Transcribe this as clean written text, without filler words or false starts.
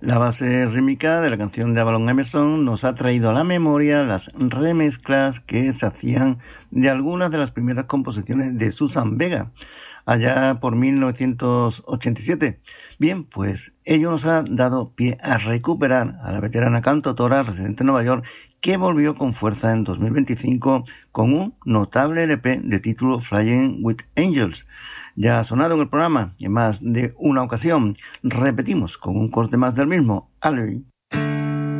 La base rítmica de la canción de Avalon Emerson nos ha traído a la memoria las remezclas que se hacían de algunas de las primeras composiciones de Susan Vega, allá por 1987. Bien, pues ello nos ha dado pie a recuperar a la veterana cantautora residente en Nueva York, que volvió con fuerza en 2025 con un notable LP de título Flying with Angels. Ya ha sonado en el programa en más de una ocasión. Repetimos con un corte más del mismo. Alley.